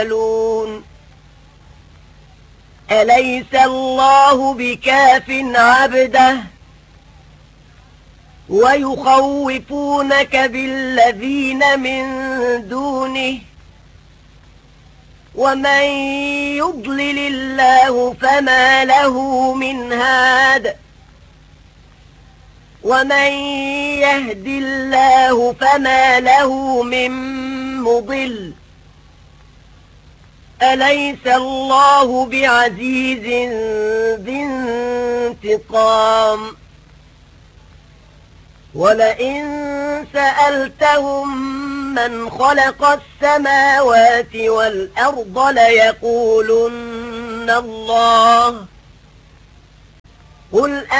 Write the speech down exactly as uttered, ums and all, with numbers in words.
يعملون أليس الله بكاف عبده ويخوفونك بالذين من دونه ومن يضلل الله فما له من هاد ومن يهد الله فما له من مضل أليس الله بعزيز ذي انتقام ولئن سألتهم من خلق السماوات والأرض ليقولن الله قل